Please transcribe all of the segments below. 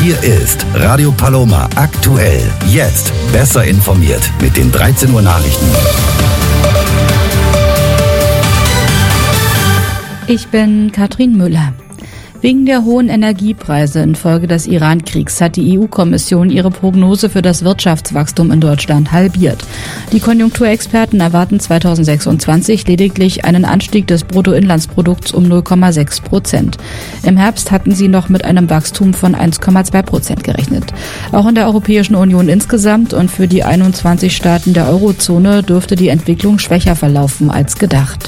Hier ist Radio Paloma aktuell. Jetzt besser informiert mit den 13 Uhr Nachrichten. Ich bin Katrin Müller. Wegen der hohen Energiepreise infolge des Iran-Kriegs hat die EU-Kommission ihre Prognose für das Wirtschaftswachstum in Deutschland halbiert. Die Konjunkturexperten erwarten 2026 lediglich einen Anstieg des Bruttoinlandsprodukts um 0,6%. Im Herbst hatten sie noch mit einem Wachstum von 1,2% gerechnet. Auch in der Europäischen Union insgesamt und für die 21 Staaten der Eurozone dürfte die Entwicklung schwächer verlaufen als gedacht.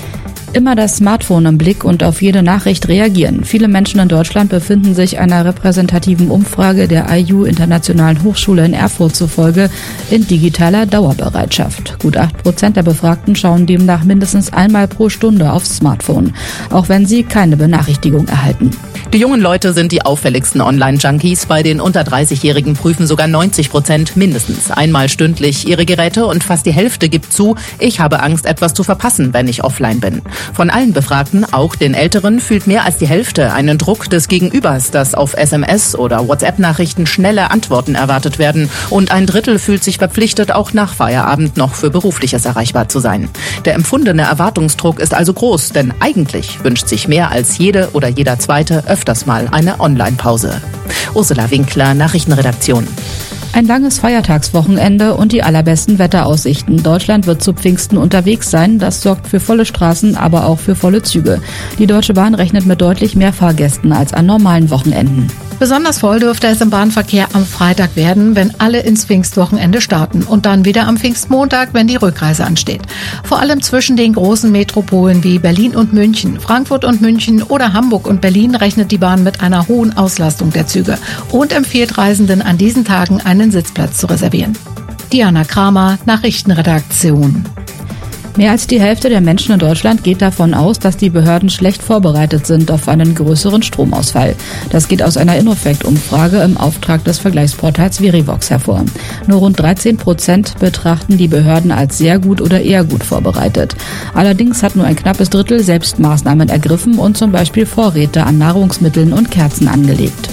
Immer das Smartphone im Blick und auf jede Nachricht reagieren. Viele Menschen in Deutschland befinden sich einer repräsentativen Umfrage der IU Internationalen Hochschule in Erfurt zufolge in digitaler Dauerbereitschaft. Gut 8% der Befragten schauen demnach mindestens einmal pro Stunde aufs Smartphone, auch wenn sie keine Benachrichtigung erhalten. Die jungen Leute sind die auffälligsten Online-Junkies. Bei den unter 30-Jährigen prüfen sogar 90% mindestens einmal stündlich ihre Geräte und fast die Hälfte gibt zu, ich habe Angst, etwas zu verpassen, wenn ich offline bin. Von allen Befragten, auch den Älteren, fühlt mehr als die Hälfte einen Druck des Gegenübers, dass auf SMS oder WhatsApp-Nachrichten schnelle Antworten erwartet werden. Und ein Drittel fühlt sich verpflichtet, auch nach Feierabend noch für Berufliches erreichbar zu sein. Der empfundene Erwartungsdruck ist also groß, denn eigentlich wünscht sich mehr als jede oder jeder Zweite öfters mal eine Online-Pause. Ursula Winkler, Nachrichtenredaktion. Ein langes Feiertagswochenende und die allerbesten Wetteraussichten. Deutschland wird zu Pfingsten unterwegs sein. Das sorgt für volle Straßen, aber auch für volle Züge. Die Deutsche Bahn rechnet mit deutlich mehr Fahrgästen als an normalen Wochenenden. Besonders voll dürfte es im Bahnverkehr am Freitag werden, wenn alle ins Pfingstwochenende starten und dann wieder am Pfingstmontag, wenn die Rückreise ansteht. Vor allem zwischen den großen Metropolen wie Berlin und München, Frankfurt und München oder Hamburg und Berlin rechnet die Bahn mit einer hohen Auslastung der Züge und empfiehlt Reisenden an diesen Tagen einen Sitzplatz zu reservieren. Diana Kramer, Nachrichtenredaktion. Mehr als die Hälfte der Menschen in Deutschland geht davon aus, dass die Behörden schlecht vorbereitet sind auf einen größeren Stromausfall. Das geht aus einer Innofect-Umfrage im Auftrag des Vergleichsportals Verivox hervor. Nur rund 13% betrachten die Behörden als sehr gut oder eher gut vorbereitet. Allerdings hat nur ein knappes Drittel selbst Maßnahmen ergriffen und zum Beispiel Vorräte an Nahrungsmitteln und Kerzen angelegt.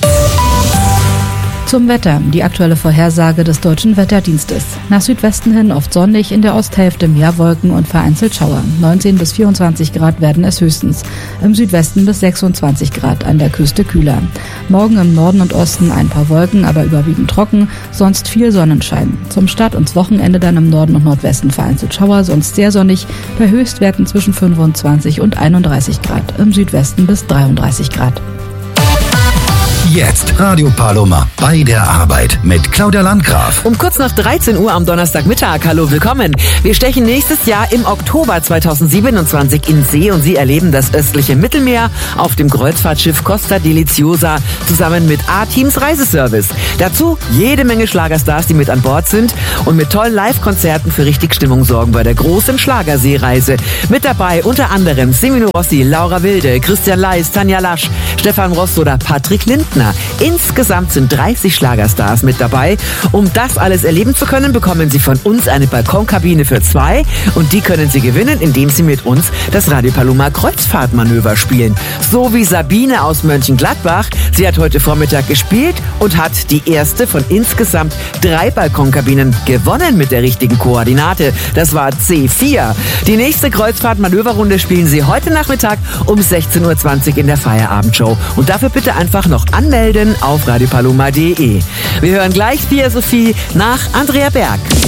Zum Wetter. Die aktuelle Vorhersage des Deutschen Wetterdienstes. Nach Südwesten hin oft sonnig, in der Osthälfte mehr Wolken und vereinzelt Schauer. 19 bis 24 Grad werden es höchstens. Im Südwesten bis 26 Grad, an der Küste kühler. Morgen im Norden und Osten ein paar Wolken, aber überwiegend trocken, sonst viel Sonnenschein. Zum Start ins Wochenende dann im Norden und Nordwesten vereinzelt Schauer, sonst sehr sonnig, bei Höchstwerten zwischen 25 und 31 Grad. Im Südwesten bis 33 Grad. Jetzt Radio Paloma bei der Arbeit mit Claudia Landgraf. Um kurz nach 13 Uhr am Donnerstagmittag. Hallo, willkommen. Wir stechen nächstes Jahr im Oktober 2027 in See und Sie erleben das östliche Mittelmeer auf dem Kreuzfahrtschiff Costa Deliziosa zusammen mit A-Teams Reiseservice. Dazu jede Menge Schlagerstars, die mit an Bord sind und mit tollen Live-Konzerten für richtig Stimmung sorgen bei der großen Schlagerseereise. Mit dabei unter anderem Semino Rossi, Laura Wilde, Christian Leis, Tanja Lasch, Stefan Rost oder Patrick Lindner. Insgesamt sind 30 Schlagerstars mit dabei. Um das alles erleben zu können, bekommen Sie von uns eine Balkonkabine für 2 und die können Sie gewinnen, indem Sie mit uns das Radio Paloma Kreuzfahrtmanöver spielen. So wie Sabine aus Mönchengladbach. Sie hat heute Vormittag gespielt und hat die erste von insgesamt 3 Balkonkabinen gewonnen mit der richtigen Koordinate. Das war C4. Die nächste Kreuzfahrtmanöverrunde spielen Sie heute Nachmittag um 16:20 Uhr in der Feierabendshow. Und dafür bitte einfach noch anmelden auf radiopaloma.de. Wir hören gleich Pia Sophie nach Andrea Berg.